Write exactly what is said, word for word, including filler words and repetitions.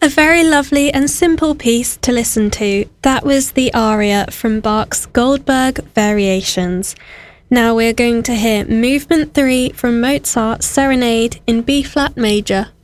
A very lovely and simple piece to listen to. That was the aria from Bach's Goldberg Variations. Now we're going to hear Movement three from Mozart's Serenade in B-flat major.